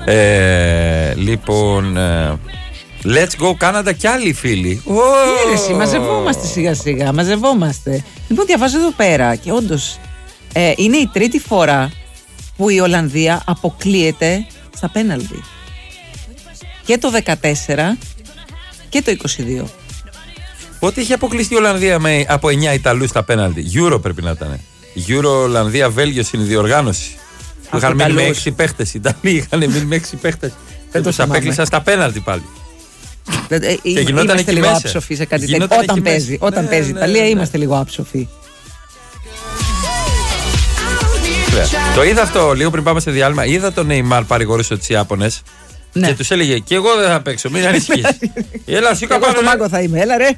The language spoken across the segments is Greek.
Λοιπόν, let's go Canada κι άλλοι φίλοι. Εσύ, μαζευόμαστε σιγά σιγά, μαζευόμαστε. Λοιπόν, διαβάζω εδώ πέρα και όντως είναι η τρίτη φορά που η Ολλανδία αποκλείεται στα πέναλτι. Και το 14 και το 22. Πότε είχε αποκλειστεί η Ολλανδία από 9 Ιταλούς στα πέναλτι? Euro πρέπει να ήταν. Euro, Ολλανδία, Βέλγιο είναι η διοργάνωση. Που είχαν μείνει με 6 παίχτες. Οι Ιταλοί είχαν μείνει με 6 παίχτες. Δεν τους απέκλεισαν στα πέναλτι πάλι. Και γινόταν εκεί λίγο άψοφοι σε κάτι τέτοιο. Όταν παίζει η Ιταλία είμαστε λίγο άψοφοι. Το είδα αυτό λίγο πριν πάμε σε διάλειμμα. Είδα τον Neymar παρηγορούσε τους Ιάπωνες. Και τους έλεγε και εγώ δεν θα παίξω, μην ανησυχείς. Έλα σίκα πάνω. Εγώ στο μάγκο θα είμαι, έλα ρε.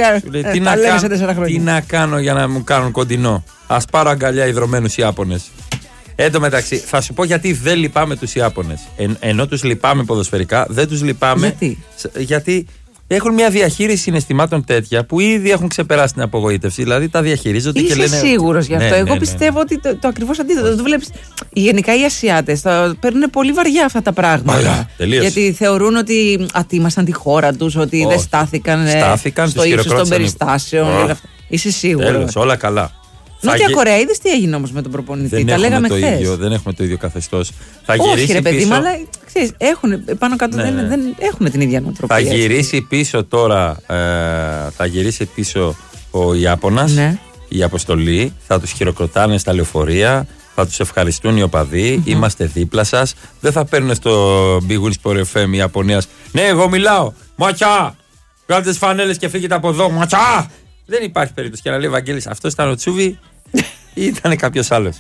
Τι να κάνω για να μου κάνουν κοντινό? Ας πάρω αγκαλιά ιδρωμένους Ιάπωνες. Εν τω μεταξύ, θα σου πω γιατί δεν λυπάμαι τους Ιάπωνες. Ενώ τους λυπάμαι ποδοσφαιρικά, δεν τους λυπάμαι. Γιατί έχουν μια διαχείριση συναισθημάτων τέτοια που ήδη έχουν ξεπεράσει την απογοήτευση. Δηλαδή τα διαχειρίζονται και λένε. Είσαι σίγουρος γι' αυτό? Εγώ πιστεύω ότι το ακριβώς αντίθετο. Το βλέπεις. Γενικά οι Ασιάτες παίρνουν πολύ βαριά αυτά τα πράγματα. Γιατί θεωρούν ότι ατίμασαν τη χώρα τους, ότι δεν στάθηκαν στο ύψος των περιστάσεων. Είσαι σίγουρος? Τέλος, όλα καλά. Νότια Κορέα, είδες τι έγινε όμως με τον προπονητή? Τα λέγαμε χθες. Δεν έχουμε το ίδιο καθεστώς. Όχι, ρε παιδί μου, αλλά ξέρεις, έχουν πάνω κάτω δεν έχουμε την ίδια νοοτροπία. Θα γυρίσει πίσω τώρα, θα γυρίσει πίσω ο Ιάπωνας, η αποστολή, θα τους χειροκροτάνε στα λεωφορεία, θα τους ευχαριστούν οι οπαδοί, είμαστε δίπλα σας. Δεν θα παίρνουν στο Big Wins Sport FM η Ιαπωνίας. Ναι, εγώ μιλάω. Ματσά! Βγάλτε τις φανέλες και φύγετε από εδώ. Ματσά! Δεν υπάρχει περίπτωση. Και να λέει Βαγγέλης, αυτός ήταν ο Τσούβι ή ήταν κάποιος άλλος?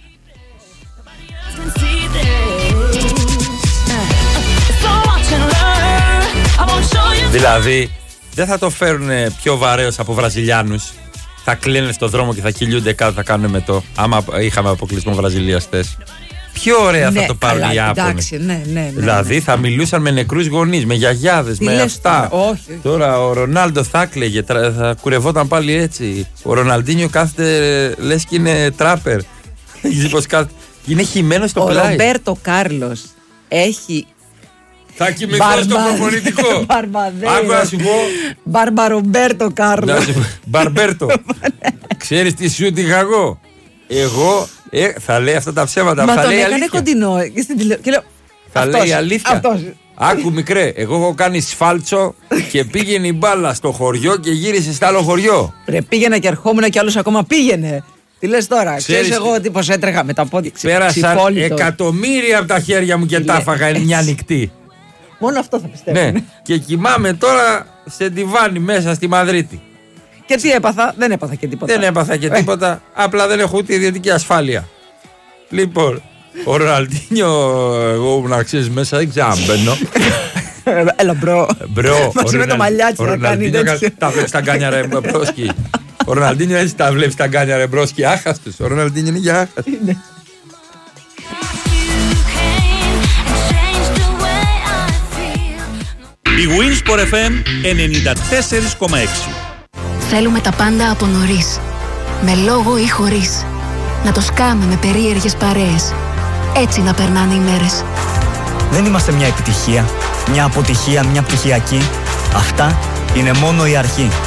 Δηλαδή δεν θα το φέρουν πιο βαρέως από Βραζιλιάνους. Θα κλείνουν στο δρόμο και θα κυλιούνται κάτω, θα κάνουν μετό. Άμα είχαμε αποκλεισμό Βραζιλίας χθες. Πιο ωραία θα το πάρουν οι Ιάπωνες. Δηλαδή θα μιλούσαν με νεκρούς γονείς, με γιαγιάδες, με αυτά. Τώρα ο Ρονάλντο θα κλαίγε, θα κουρευόταν πάλι έτσι. Ο Ροναλντίνιο κάθεται, λες και είναι τράπερ. Είναι χυμένος στο πλάι. Ο Ρομπέρτο Κάρλος έχει. Θα κοιμηθώ στο προπονητικό. Άκου να σου πω. Μπαρμπαρομπέρτο Κάρλος. Μπαρμπέρτο. Ξέρεις τι σου είχα εγώ? Εγώ θα λέει αυτά τα ψέματα. Μα θα τον λέει έκανε αλήθεια. Κοντινό. Και λέω, θα λέει αλήθεια. Άκου μικρέ, εγώ έχω κάνει σφάλτσο και πήγαινε η μπάλα στο χωριό και γύρισε στο άλλο χωριό. Πήγαινα και ερχόμουν και άλλος ακόμα πήγαινε. Τι λες τώρα? Ξέρεις εγώ τι πως έτρεχα με τα πόδια. Πέρασαν εκατομμύρια από τα χέρια μου και τα έφαγα μια νυχτή. Μόνο αυτό θα πιστεύω. Ναι. Και κοιμάμαι τώρα σε ντιβάνι μέσα στη Μαδρίτη. Και τι έπαθα? Δεν έπαθα και τίποτα. Δεν έπαθα και τίποτα. Απλά δεν έχω ούτε ιδιωτική ασφάλεια. Λοιπόν, ο Ροναλντίνιο, εγώ να ξέρεις μέσα, δεν ξέρω αν μπαίνω. Έλα μπρο. Μαζί με το μαλλιάτσι να κάνει τέτοιο. Τα βλέπεις τα γκάνια ρε μπρόσκι. Ο Ροναλντίνιο έτσι τα βλέπεις τα γκάνια ρε μπρόσκι. Άχαστος. Ο Ροναλντίνιο είναι για άχαστος. Η Winsport FM 94,6. Θέλουμε τα πάντα από νωρίς. Με λόγο ή χωρίς. Να το σκάμε με περίεργες παρέες. Έτσι να περνάνε οι μέρες. Δεν είμαστε μια επιτυχία, μια αποτυχία, μια πτυχιακή. Αυτά είναι μόνο η αρχή.